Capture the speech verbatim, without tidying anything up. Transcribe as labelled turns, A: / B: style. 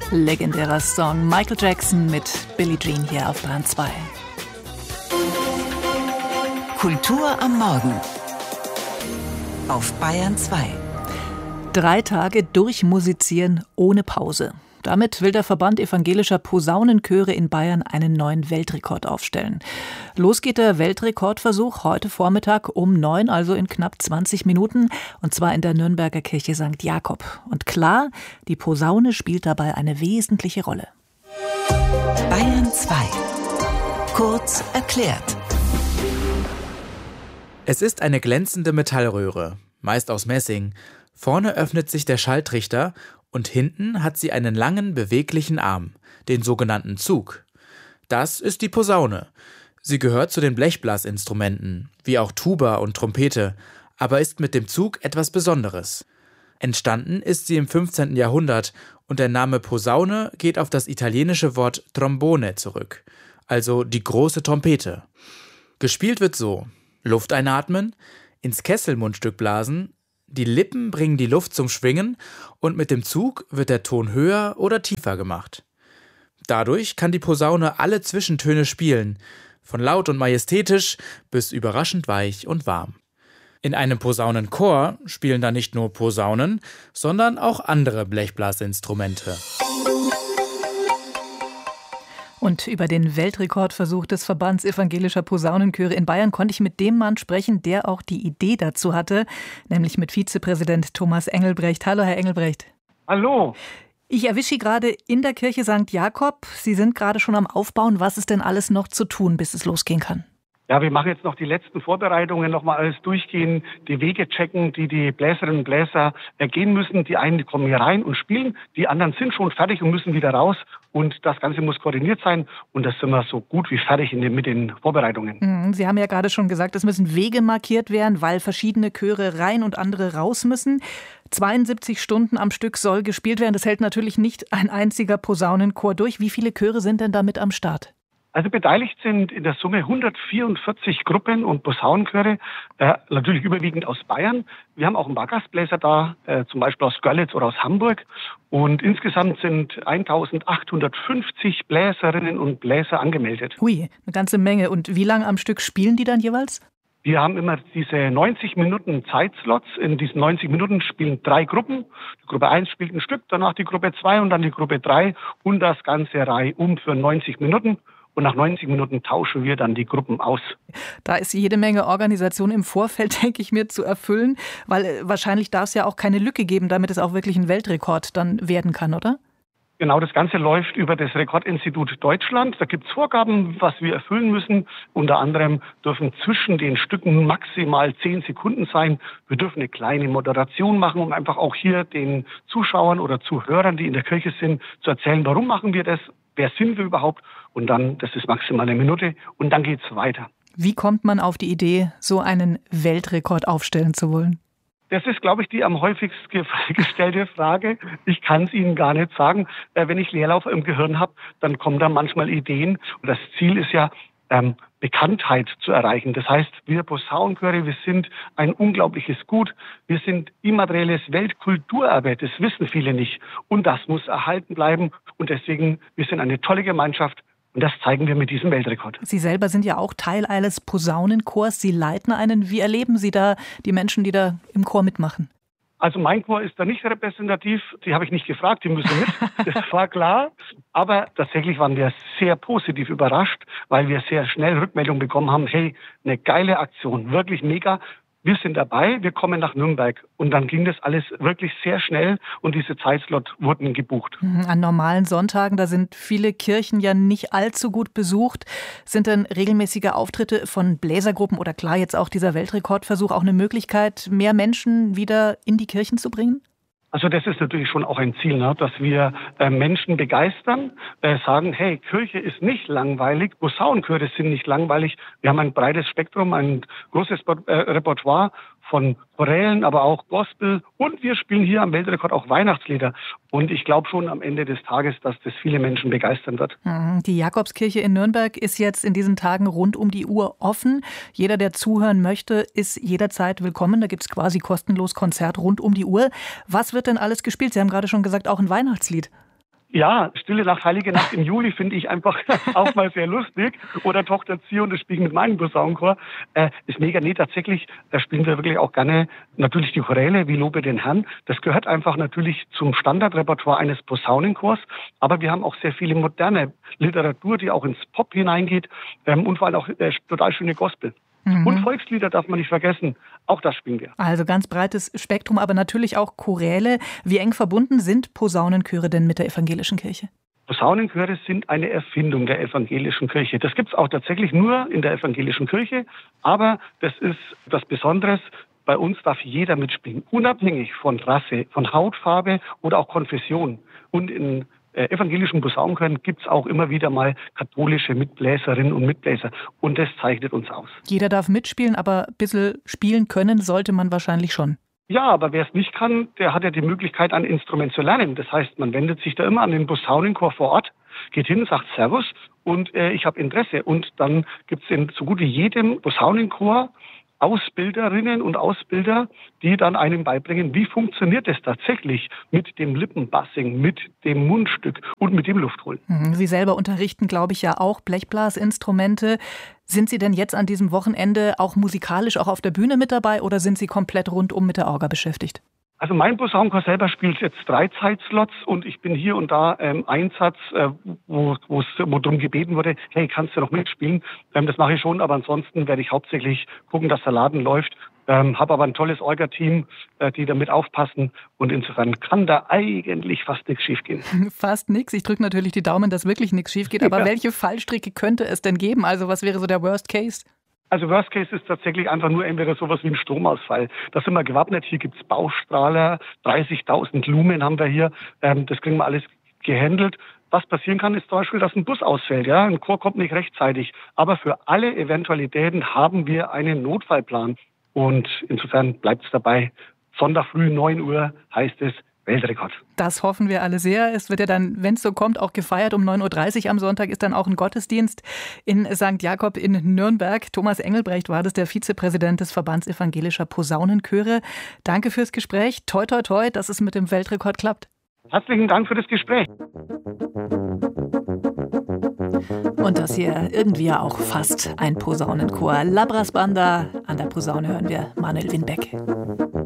A: Legendärer Song. Michael Jackson mit Billie Jean hier auf Bayern zwei.
B: Kultur am Morgen auf Bayern zwei.
A: Drei Tage durchmusizieren ohne Pause. Damit will der Verband evangelischer Posaunenchöre in Bayern einen neuen Weltrekord aufstellen. Los geht der Weltrekordversuch heute Vormittag um neun, also in knapp zwanzig Minuten, und zwar in der Nürnberger Kirche Sankt Jakob. Und klar, die Posaune spielt dabei eine wesentliche Rolle.
B: Bayern zwei. Kurz erklärt.
C: Es ist eine glänzende Metallröhre, meist aus Messing. Vorne öffnet sich der Schalltrichter und hinten hat sie einen langen, beweglichen Arm, den sogenannten Zug. Das ist die Posaune. Sie gehört zu den Blechblasinstrumenten, wie auch Tuba und Trompete, aber ist mit dem Zug etwas Besonderes. Entstanden ist sie im fünfzehnten Jahrhundert und der Name Posaune geht auf das italienische Wort Trombone zurück, also die große Trompete. Gespielt wird so: Luft einatmen, ins Kesselmundstück blasen, die Lippen bringen die Luft zum Schwingen und mit dem Zug wird der Ton höher oder tiefer gemacht. Dadurch kann die Posaune alle Zwischentöne spielen, von laut und majestätisch bis überraschend weich und warm. In einem Posaunenchor spielen da nicht nur Posaunen, sondern auch andere Blechblasinstrumente.
A: Und über den Weltrekordversuch des Verbands evangelischer Posaunenchöre in Bayern konnte ich mit dem Mann sprechen, der auch die Idee dazu hatte, nämlich mit Vizepräsident Thomas Engelbrecht. Hallo, Herr Engelbrecht.
D: Hallo.
A: Ich erwische Sie gerade in der Kirche Sankt Jakob. Sie sind gerade schon am Aufbauen. Was ist denn alles noch zu tun, bis es losgehen kann?
D: Ja, wir machen jetzt noch die letzten Vorbereitungen, nochmal alles durchgehen, die Wege checken, die die Bläserinnen und Bläser gehen müssen. Die einen kommen hier rein und spielen, die anderen sind schon fertig und müssen wieder raus. Und das Ganze muss koordiniert sein und das sind wir so gut wie fertig in den, mit den Vorbereitungen.
A: Sie haben ja gerade schon gesagt, es müssen Wege markiert werden, weil verschiedene Chöre rein und andere raus müssen. zweiundsiebzig Stunden am Stück soll gespielt werden. Das hält natürlich nicht ein einziger Posaunenchor durch. Wie viele Chöre sind denn damit am Start?
D: Also beteiligt sind in der Summe hundertvierundvierzig Gruppen und Posaunenchöre, äh, natürlich überwiegend aus Bayern. Wir haben auch ein paar Gastbläser da, äh, zum Beispiel aus Görlitz oder aus Hamburg. Und insgesamt sind eintausendachthundertfünfzig Bläserinnen und Bläser angemeldet.
A: Hui, eine ganze Menge. Und wie lange am Stück spielen die dann jeweils?
D: Wir haben immer diese neunzig Minuten Zeitslots. In diesen neunzig Minuten spielen drei Gruppen. Die Gruppe eins spielt ein Stück, danach die Gruppe zwei und dann die Gruppe drei und das Ganze reihum für neunzig Minuten. Und nach neunzig Minuten tauschen wir dann die Gruppen aus.
A: Da ist jede Menge Organisation im Vorfeld, denke ich mir, zu erfüllen. Weil wahrscheinlich darf es ja auch keine Lücke geben, damit es auch wirklich ein Weltrekord dann werden kann, oder?
D: Genau, das Ganze läuft über das Rekordinstitut Deutschland. Da gibt es Vorgaben, was wir erfüllen müssen. Unter anderem dürfen zwischen den Stücken maximal zehn Sekunden sein. Wir dürfen eine kleine Moderation machen, um einfach auch hier den Zuschauern oder Zuhörern, die in der Kirche sind, zu erzählen, warum machen wir das, wer sind wir überhaupt. Und dann, das ist maximal eine Minute und dann geht's weiter.
A: Wie kommt man auf die Idee, so einen Weltrekord aufstellen zu wollen?
D: Das ist, glaube ich, die am häufigst gestellte Frage. Ich kann es Ihnen gar nicht sagen. Wenn ich Leerlauf im Gehirn habe, dann kommen da manchmal Ideen. Und das Ziel ist ja, ähm, Bekanntheit zu erreichen. Das heißt, wir Posaunenchöre, wir sind ein unglaubliches Gut. Wir sind immaterielles Weltkulturerbe. Das wissen viele nicht. Und das muss erhalten bleiben. Und deswegen, wir sind eine tolle Gemeinschaft. Und das zeigen wir mit diesem Weltrekord.
A: Sie selber sind ja auch Teil eines Posaunenchors. Sie leiten einen. Wie erleben Sie da die Menschen, die da im Chor mitmachen?
D: Also mein Chor ist da nicht repräsentativ. Die habe ich nicht gefragt, die müssen mit. Das war klar. Aber tatsächlich waren wir sehr positiv überrascht, weil wir sehr schnell Rückmeldung bekommen haben. Hey, eine geile Aktion, wirklich mega. Wir sind dabei, wir kommen nach Nürnberg. Und dann ging das alles wirklich sehr schnell und diese Zeitslot wurden gebucht.
A: An normalen Sonntagen, da sind viele Kirchen ja nicht allzu gut besucht. Sind denn regelmäßige Auftritte von Bläsergruppen oder klar jetzt auch dieser Weltrekordversuch auch eine Möglichkeit, mehr Menschen wieder in die Kirchen zu bringen?
D: Also das ist natürlich schon auch ein Ziel, ne? Dass wir äh, Menschen begeistern, äh, sagen, hey, Kirche ist nicht langweilig, Posaunenchöre sind nicht langweilig. Wir haben ein breites Spektrum, ein großes äh, Repertoire von Chorälen, aber auch Gospel und wir spielen hier am Weltrekord auch Weihnachtslieder. Und ich glaube schon am Ende des Tages, dass das viele Menschen begeistern wird.
A: Die Jakobskirche in Nürnberg ist jetzt in diesen Tagen rund um die Uhr offen. Jeder, der zuhören möchte, ist jederzeit willkommen. Da gibt es quasi kostenlos Konzert rund um die Uhr. Was wird denn alles gespielt? Sie haben gerade schon gesagt, auch ein Weihnachtslied.
D: Ja, Stille Nacht, Heilige Nacht im Juli finde ich einfach auch mal sehr lustig. Oder Tochter Zion, das spiele ich mit meinem Posaunenchor. Äh, ist mega. Nee, tatsächlich, da spielen wir wirklich auch gerne natürlich die Choräle, wie Lobe den Herrn. Das gehört einfach natürlich zum Standardrepertoire eines Posaunenchors. Aber wir haben auch sehr viele moderne Literatur, die auch ins Pop hineingeht. Ähm, und vor allem auch äh, total schöne Gospel. Mhm. Und Volkslieder darf man nicht vergessen. Auch das spielen wir.
A: Also ganz breites Spektrum, aber natürlich auch Choräle. Wie eng verbunden sind Posaunenchöre denn mit der evangelischen Kirche?
D: Posaunenchöre sind eine Erfindung der evangelischen Kirche. Das gibt es auch tatsächlich nur in der evangelischen Kirche. Aber das ist etwas Besonderes. Bei uns darf jeder mitspielen, unabhängig von Rasse, von Hautfarbe oder auch Konfession. Und in Äh, evangelischen Posaunenchören gibt es auch immer wieder mal katholische Mitbläserinnen und Mitbläser. Und das zeichnet uns aus.
A: Jeder darf mitspielen, aber ein bisschen spielen können sollte man wahrscheinlich schon.
D: Ja, aber wer es nicht kann, der hat ja die Möglichkeit, ein Instrument zu lernen. Das heißt, man wendet sich da immer an den Posaunenchor vor Ort, geht hin, sagt Servus und äh, ich habe Interesse. Und dann gibt es in so gut wie jedem Posaunenchor Ausbilderinnen und Ausbilder, die dann einem beibringen, wie funktioniert es tatsächlich mit dem Lippenbassing, mit dem Mundstück und mit dem Luftholen.
A: Sie selber unterrichten, glaube ich, ja auch Blechblasinstrumente. Sind Sie denn jetzt an diesem Wochenende auch musikalisch auch auf der Bühne mit dabei oder sind Sie komplett rundum mit der Orgel beschäftigt?
D: Also mein Posaunenchor selber spielt jetzt drei Zeitslots und ich bin hier und da ähm, Einsatz, äh, wo wo darum gebeten wurde, hey, kannst du noch mitspielen? Ähm, das mache ich schon, aber ansonsten werde ich hauptsächlich gucken, dass der Laden läuft. Ähm, habe aber ein tolles Orga-Team, äh, die da mit aufpassen und insofern kann da eigentlich fast nichts schiefgehen.
A: Fast nichts. Ich drücke natürlich die Daumen, dass wirklich nichts schief geht. Aber ja. Welche Fallstricke könnte es denn geben? Also was wäre so der Worst Case?
D: Also Worst Case ist tatsächlich einfach nur entweder sowas wie ein Stromausfall. Da sind wir gewappnet. Hier gibt's Baustrahler, dreißigtausend Lumen haben wir hier. Ähm, das kriegen wir alles gehandelt. Was passieren kann, ist zum Beispiel, dass ein Bus ausfällt. Ja, ein Chor kommt nicht rechtzeitig. Aber für alle Eventualitäten haben wir einen Notfallplan. Und insofern bleibt es dabei. Sonntag früh neun Uhr heißt es Weltrekord.
A: Das hoffen wir alle sehr. Es wird ja dann, wenn es so kommt, auch gefeiert. Um neun Uhr dreißig am Sonntag ist dann auch ein Gottesdienst in Sankt Jakob in Nürnberg. Thomas Engelbrecht war das, der Vizepräsident des Verbands Evangelischer Posaunenchöre. Danke fürs Gespräch. Toi, toi, toi, dass es mit dem Weltrekord klappt.
D: Herzlichen Dank für das Gespräch.
A: Und das hier irgendwie ja auch fast ein Posaunenchor. Labras Banda, an der Posaune hören wir Manuel Winbeck.